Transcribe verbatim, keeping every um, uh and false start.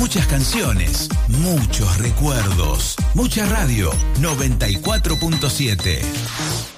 Muchas canciones, muchos recuerdos, mucha radio. noventa y cuatro punto siete.